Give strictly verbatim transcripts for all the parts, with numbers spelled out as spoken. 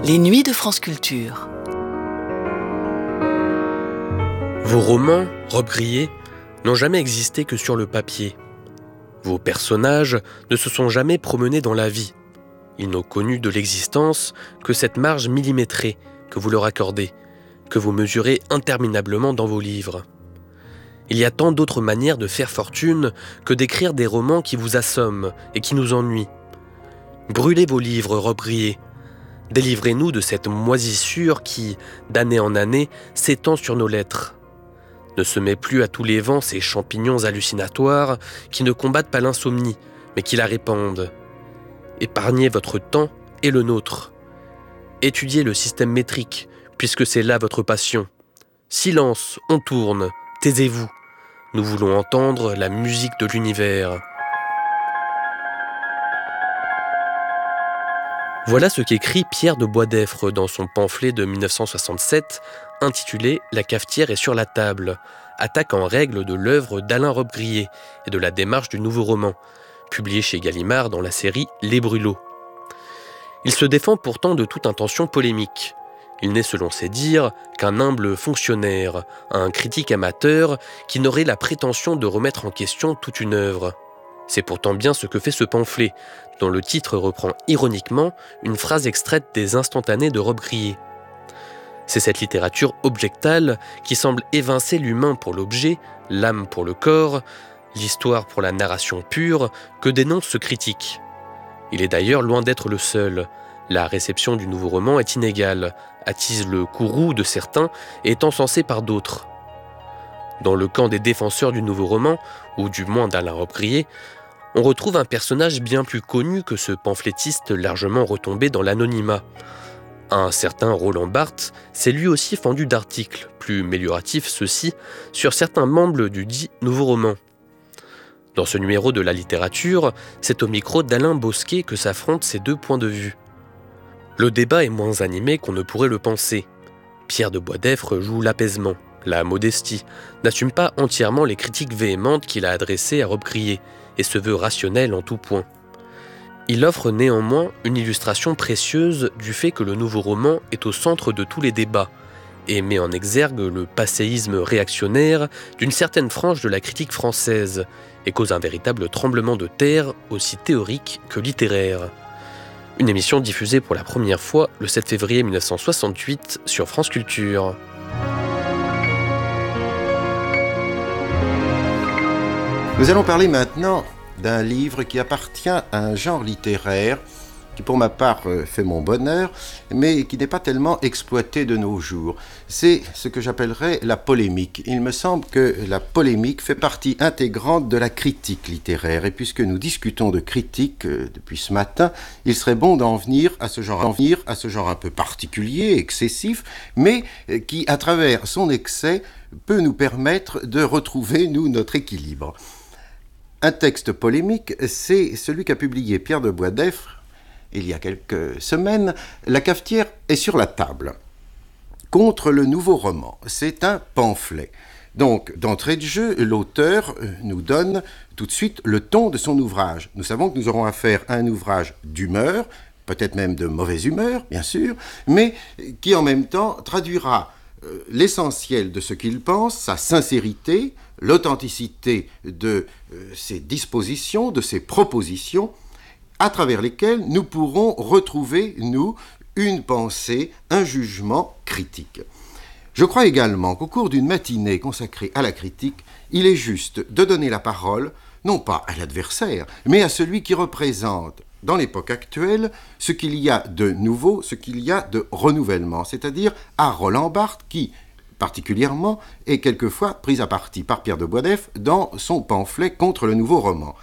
Les nuits de France Culture. Vos romans, Robe Grillée, n'ont jamais existé que sur le papier. Vos personnages ne se sont jamais promenés dans la vie. Ils n'ont connu de l'existence que cette marge millimétrée que vous leur accordez, que vous mesurez interminablement dans vos livres. Il y a tant d'autres manières de faire fortune que d'écrire des romans qui vous assomment et qui nous ennuient. Brûlez vos livres, Robe Grillée. Délivrez-nous de cette moisissure qui, d'année en année, s'étend sur nos lettres. Ne semez plus à tous les vents ces champignons hallucinatoires qui ne combattent pas l'insomnie, mais qui la répandent. Épargnez votre temps et le nôtre. Étudiez le système métrique, puisque c'est là votre passion. Silence, on tourne, taisez-vous. Nous voulons entendre la musique de l'univers. Voilà ce qu'écrit Pierre de Boisdeffre dans son pamphlet de mille neuf cent soixante-sept, intitulé « La cafetière est sur la table », attaque en règle de l'œuvre d'Alain Robe Grillée et de la démarche du nouveau roman, publié chez Gallimard dans la série Les Brûlots. Il se défend pourtant de toute intention polémique. Il n'est selon ses dires qu'un humble fonctionnaire, un critique amateur qui n'aurait la prétention de remettre en question toute une œuvre. C'est pourtant bien ce que fait ce pamphlet, dont le titre reprend ironiquement une phrase extraite des Instantanés de Robe Grillée. C'est cette littérature objectale qui semble évincer l'humain pour l'objet, l'âme pour le corps, l'histoire pour la narration pure, que dénonce ce critique. Il est d'ailleurs loin d'être le seul. La réception du nouveau roman est inégale, attise le courroux de certains et est encensée par d'autres. Dans le camp des défenseurs du nouveau roman, ou du moins d'Alain Robe Grillée, on retrouve un personnage bien plus connu que ce pamphlétiste largement retombé dans l'anonymat. Un certain Roland Barthes s'est lui aussi fendu d'articles, plus mélioratifs ceux-ci, sur certains membres du dit nouveau roman. Dans ce numéro de la littérature, c'est au micro d'Alain Bosquet que s'affrontent ces deux points de vue. Le débat est moins animé qu'on ne pourrait le penser. Pierre de Boisdeffre joue l'apaisement, la modestie, n'assume pas entièrement les critiques véhémentes qu'il a adressées à Robe Grillée et se veut rationnel en tout point. Il offre néanmoins une illustration précieuse du fait que le nouveau roman est au centre de tous les débats et met en exergue le passéisme réactionnaire d'une certaine frange de la critique française et cause un véritable tremblement de terre aussi théorique que littéraire. Une émission diffusée pour la première fois le sept février mille neuf cent soixante-huit sur France Culture. Nous allons parler maintenant d'un livre qui appartient à un genre littéraire qui pour ma part fait mon bonheur, mais qui n'est pas tellement exploité de nos jours. C'est ce que j'appellerais la polémique. Il me semble que la polémique fait partie intégrante de la critique littéraire. Et puisque nous discutons de critique euh, depuis ce matin, il serait bon d'en venir à ce genre, en venir à ce genre un peu particulier, excessif, mais euh, qui, à travers son excès, peut nous permettre de retrouver, nous, notre équilibre. Un texte polémique, c'est celui qu'a publié Pierre de Boisdeffre il y a quelques semaines, « La cafetière est sur la table » contre le nouveau roman. C'est un pamphlet. Donc, d'entrée de jeu, l'auteur nous donne tout de suite le ton de son ouvrage. Nous savons que nous aurons affaire à un ouvrage d'humeur, peut-être même de mauvaise humeur, bien sûr, mais qui en même temps traduira euh, l'essentiel de ce qu'il pense, sa sincérité, l'authenticité de euh, ses dispositions, de ses propositions, à travers lesquelles nous pourrons retrouver, nous, une pensée, un jugement critique. Je crois également qu'au cours d'une matinée consacrée à la critique, il est juste de donner la parole, non pas à l'adversaire, mais à celui qui représente, dans l'époque actuelle, ce qu'il y a de nouveau, ce qu'il y a de renouvellement, c'est-à-dire à Roland Barthes qui, particulièrement, est quelquefois pris à partie par Pierre de Boisdeffre dans son pamphlet contre le nouveau roman.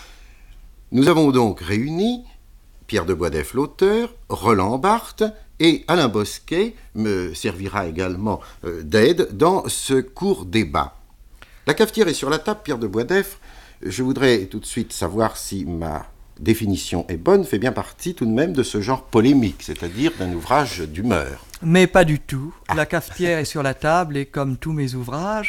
Nous avons donc réuni Pierre de Boisdeffre, l'auteur, Roland Barthes, et Alain Bosquet me servira également euh, d'aide dans ce court débat. La cafetière est sur la table, Pierre de Boisdeffre. Je voudrais tout de suite savoir si ma définition est bonne, fait bien partie tout de même de ce genre polémique, c'est-à-dire d'un ouvrage d'humeur. Mais pas du tout. Ah. La cafetière est sur la table et comme tous mes ouvrages,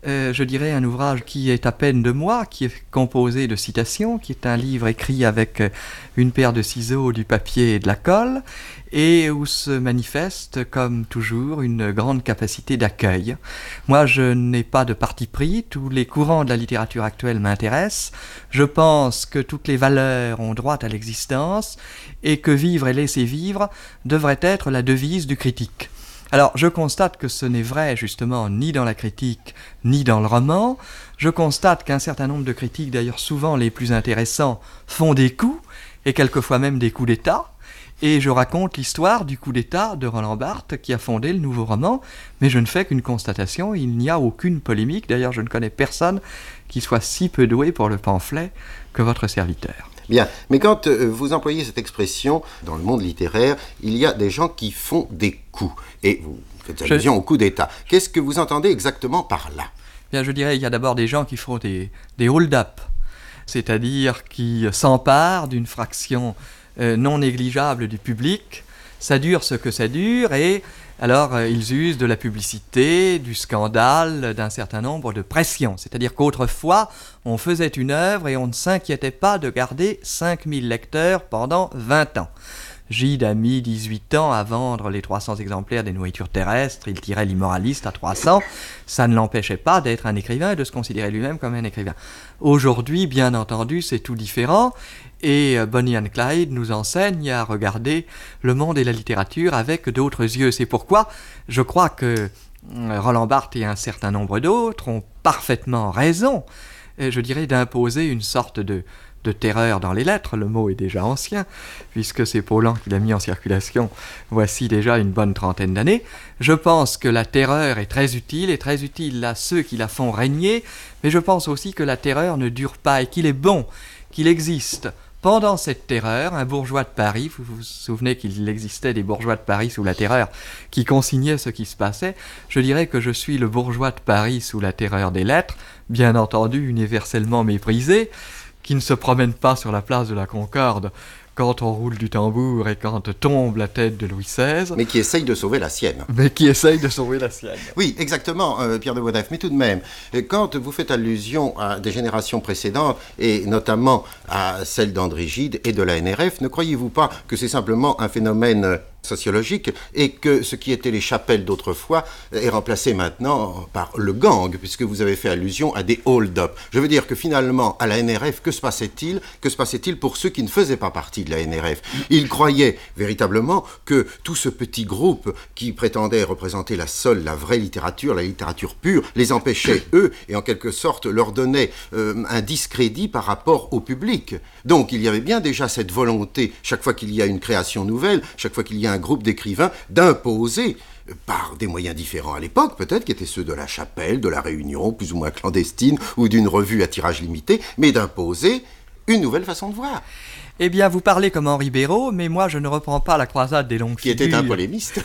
euh, je dirais un ouvrage qui est à peine de moi, qui est composé de citations, qui est un livre écrit avec une paire de ciseaux, du papier et de la colle, et où se manifeste, comme toujours, une grande capacité d'accueil. Moi, je n'ai pas de parti pris, tous les courants de la littérature actuelle m'intéressent. Je pense que toutes les valeurs ont droit à l'existence, et que vivre et laisser vivre devrait être la devise du critique. Alors, je constate que ce n'est vrai, justement, ni dans la critique, ni dans le roman. Je constate qu'un certain nombre de critiques, d'ailleurs souvent les plus intéressants, font des coups, et quelquefois même des coups d'État. Et je raconte l'histoire du coup d'État de Roland Barthes qui a fondé le nouveau roman, mais je ne fais qu'une constatation, il n'y a aucune polémique. D'ailleurs, je ne connais personne qui soit si peu doué pour le pamphlet que votre serviteur. Bien, mais quand euh, vous employez cette expression dans le monde littéraire, il y a des gens qui font des coups, et vous faites allusion je... au coup d'État. Qu'est-ce que vous entendez exactement par là ? Bien, je dirais, il y a d'abord des gens qui font des, des hold-up, c'est-à-dire qui s'emparent d'une fraction euh, non négligeable du public. Ça dure ce que ça dure, et alors euh, ils usent de la publicité, du scandale, d'un certain nombre de pressions. C'est-à-dire qu'autrefois, on faisait une œuvre et on ne s'inquiétait pas de garder cinq mille lecteurs pendant vingt ans. Gide a mis dix-huit ans à vendre les trois cents exemplaires des Nourritures terrestres, il tirait l'immoraliste à trois cents, ça ne l'empêchait pas d'être un écrivain et de se considérer lui-même comme un écrivain. Aujourd'hui, bien entendu, c'est tout différent, et Bonnie and Clyde nous enseigne à regarder le monde et la littérature avec d'autres yeux. C'est pourquoi je crois que Roland Barthes et un certain nombre d'autres ont parfaitement raison, je dirais, d'imposer une sorte de de terreur dans les lettres, le mot est déjà ancien, puisque c'est Paulan qui l'a mis en circulation voici déjà une bonne trentaine d'années. Je pense que la terreur est très utile, et très utile à ceux qui la font régner, mais je pense aussi que la terreur ne dure pas, et qu'il est bon qu'il existe pendant cette terreur un bourgeois de Paris, vous vous souvenez qu'il existait des bourgeois de Paris sous la terreur, qui consignaient ce qui se passait. Je dirais que je suis le bourgeois de Paris sous la terreur des lettres, bien entendu universellement méprisé, qui ne se promène pas sur la place de la Concorde quand on roule du tambour et quand tombe la tête de Louis seize. Mais qui essaye de sauver la sienne. Mais qui essaye de sauver la sienne. Oui, exactement, euh, Pierre de Boisdeffre. Mais tout de même, quand vous faites allusion à des générations précédentes, et notamment à celle d'André Gide et de la N R F, ne croyez-vous pas que c'est simplement un phénomène sociologique et que ce qui était les chapelles d'autrefois est remplacé maintenant par le gang, puisque vous avez fait allusion à des hold-up. Je veux dire que finalement, à la N R F, que se passait-il ? Que se passait-il pour ceux qui ne faisaient pas partie de la N R F ? Ils croyaient véritablement que tout ce petit groupe qui prétendait représenter la seule, la vraie littérature, la littérature pure, les empêchait, eux, et en quelque sorte leur donnait euh, un discrédit par rapport au public. Donc il y avait bien déjà cette volonté, chaque fois qu'il y a une création nouvelle, chaque fois qu'il y a un groupe d'écrivains, d'imposer, par des moyens différents à l'époque, peut-être, qui étaient ceux de la chapelle, de la réunion, plus ou moins clandestine, ou d'une revue à tirage limité, mais d'imposer une nouvelle façon de voir. Eh bien, vous parlez comme Henri Béraud, mais moi, je ne reprends pas la croisade des longues qui figures. Qui était un polémiste.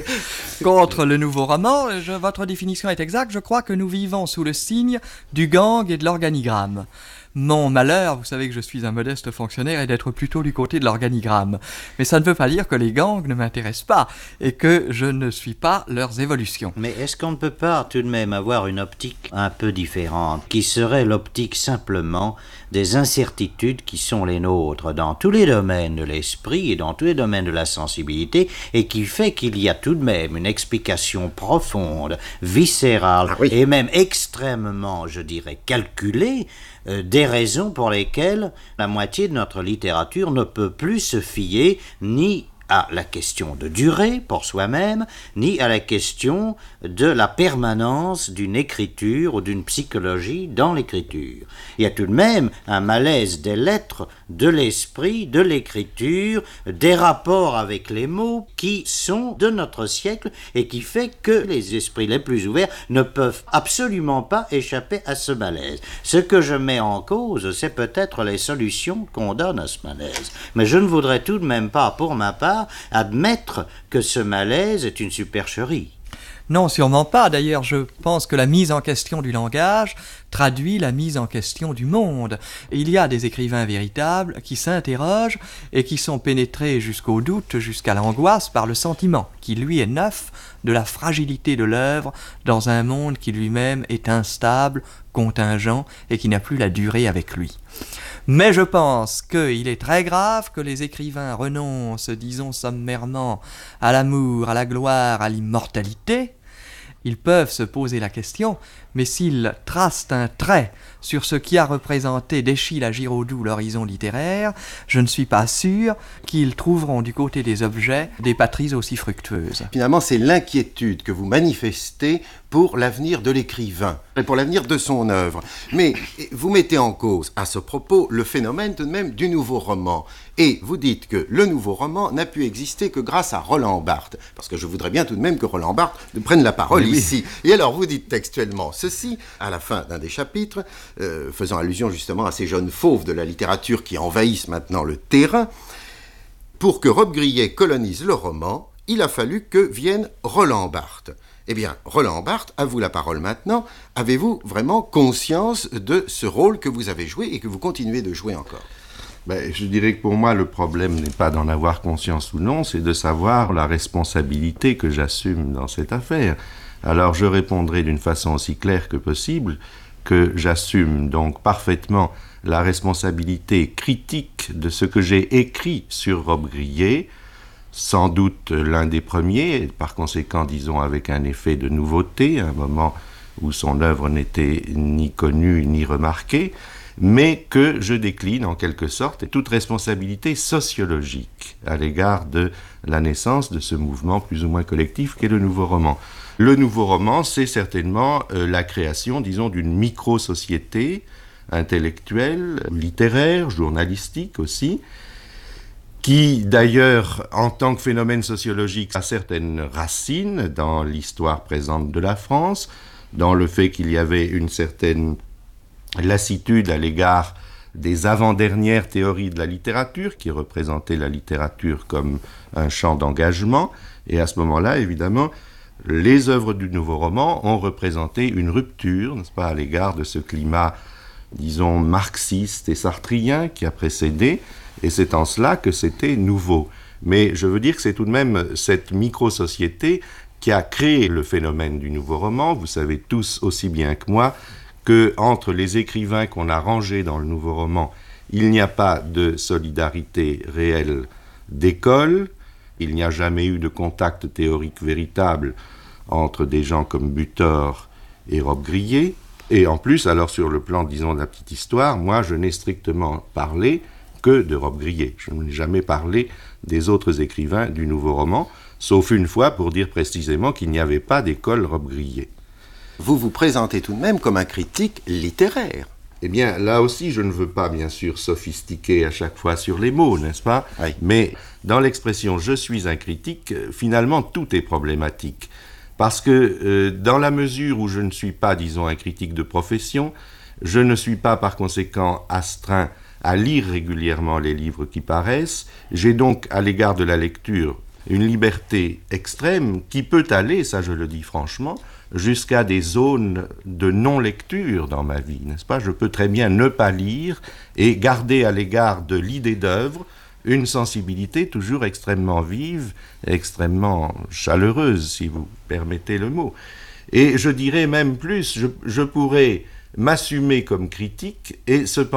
Contre le nouveau roman, je, votre définition est exacte. Je crois que nous vivons sous le signe du gang et de l'organigramme. Mon malheur, vous savez que je suis un modeste fonctionnaire, est d'être plutôt du côté de l'organigramme. Mais ça ne veut pas dire que les gangs ne m'intéressent pas et que je ne suis pas leurs évolutions. Mais est-ce qu'on ne peut pas tout de même avoir une optique un peu différente, qui serait l'optique simplement des incertitudes qui sont les nôtres dans tous les domaines de l'esprit et dans tous les domaines de la sensibilité, et qui fait qu'il y a tout de même une explication profonde, viscérale, ah oui. et même extrêmement, je dirais, calculée, euh, des raisons pour lesquelles la moitié de notre littérature ne peut plus se fier ni à la question de durée pour soi-même, ni à la question de la permanence d'une écriture ou d'une psychologie dans l'écriture. Il y a tout de même un malaise des lettres, de l'esprit, de l'écriture, des rapports avec les mots qui sont de notre siècle et qui fait que les esprits les plus ouverts ne peuvent absolument pas échapper à ce malaise. Ce que je mets en cause, c'est peut-être les solutions qu'on donne à ce malaise. Mais je ne voudrais tout de même pas, pour ma part, admettre que ce malaise est une supercherie. Non, sûrement pas. D'ailleurs, je pense que la mise en question du langage traduit la mise en question du monde. Il y a des écrivains véritables qui s'interrogent et qui sont pénétrés jusqu'au doute, jusqu'à l'angoisse par le sentiment, qui lui est neuf, de la fragilité de l'œuvre dans un monde qui lui-même est instable, contingent et qui n'a plus la durée avec lui. Mais je pense qu'il est très grave que les écrivains renoncent, disons sommairement, à l'amour, à la gloire, à l'immortalité. Ils peuvent se poser la question, mais s'ils tracent un trait sur ce qui a représenté d'Eschyle à Giraudoux l'horizon littéraire, je ne suis pas sûr qu'ils trouveront du côté des objets des patries aussi fructueuses. Finalement, c'est l'inquiétude que vous manifestez pour l'avenir de l'écrivain et pour l'avenir de son œuvre. Mais vous mettez en cause, à ce propos, le phénomène tout de même du nouveau roman. Et vous dites que le nouveau roman n'a pu exister que grâce à Roland Barthes. Parce que je voudrais bien tout de même que Roland Barthes prenne la parole oui, ici. Oui. Et alors, vous dites textuellement ceci, à la fin d'un des chapitres, euh, faisant allusion justement à ces jeunes fauves de la littérature qui envahissent maintenant le terrain. Pour que Robbe-Grillet colonise le roman, il a fallu que vienne Roland Barthes. Eh bien, Roland Barthes, à vous la parole maintenant. Avez-vous vraiment conscience de ce rôle que vous avez joué et que vous continuez de jouer encore ? Ben, je dirais que pour moi, le problème n'est pas d'en avoir conscience ou non, c'est de savoir la responsabilité que j'assume dans cette affaire. Alors, je répondrai d'une façon aussi claire que possible que j'assume donc parfaitement la responsabilité critique de ce que j'ai écrit sur Robbe-Grillet, sans doute l'un des premiers, et par conséquent, disons, avec un effet de nouveauté, un moment où son œuvre n'était ni connue ni remarquée, mais que je décline en quelque sorte toute responsabilité sociologique à l'égard de la naissance de ce mouvement plus ou moins collectif qu'est le nouveau roman. Le nouveau roman, c'est certainement euh, la création, disons, d'une micro-société intellectuelle, littéraire, journalistique aussi, qui d'ailleurs, en tant que phénomène sociologique, a certaines racines dans l'histoire présente de la France, dans le fait qu'il y avait une certaine lassitude à l'égard des avant-dernières théories de la littérature, qui représentaient la littérature comme un champ d'engagement, et à ce moment-là, évidemment, les œuvres du nouveau roman ont représenté une rupture, n'est-ce pas, à l'égard de ce climat, disons, marxiste et sartrien qui a précédé, et c'est en cela que c'était nouveau. Mais je veux dire que c'est tout de même cette micro-société qui a créé le phénomène du nouveau roman. Vous savez tous aussi bien que moi que entre les écrivains qu'on a rangés dans le nouveau roman, il n'y a pas de solidarité réelle d'école, il n'y a jamais eu de contact théorique véritable entre des gens comme Butor et Robbe-Grillet, et en plus, alors sur le plan, disons, de la petite histoire, moi je n'ai strictement parlé que de Robbe-Grillet. Je n'ai jamais parlé des autres écrivains du nouveau roman, sauf une fois pour dire précisément qu'il n'y avait pas d'école Robbe-Grillet. Vous vous présentez tout de même comme un critique littéraire. Eh bien, là aussi, je ne veux pas, bien sûr, sophistiquer à chaque fois sur les mots, n'est-ce pas ? Oui. Mais dans l'expression « je suis un critique », finalement, tout est problématique. Parce que euh, dans la mesure où je ne suis pas, disons, un critique de profession, je ne suis pas, par conséquent, astreint à lire régulièrement les livres qui paraissent. J'ai donc, à l'égard de la lecture, une liberté extrême qui peut aller, ça je le dis franchement, jusqu'à des zones de non-lecture dans ma vie, n'est-ce pas ? Je peux très bien ne pas lire et garder à l'égard de l'idée d'œuvre une sensibilité toujours extrêmement vive, extrêmement chaleureuse, si vous permettez le mot. Et je dirais même plus, je, je pourrais m'assumer comme critique et cependant